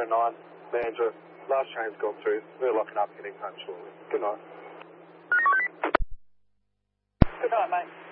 9, Mandurah. Last train's gone through. We're locking up, heading home shortly. Good night. Good night, mate.